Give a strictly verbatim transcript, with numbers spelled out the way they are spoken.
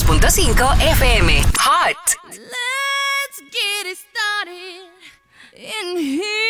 punto cinco F M. Hot. Let's get it started in here.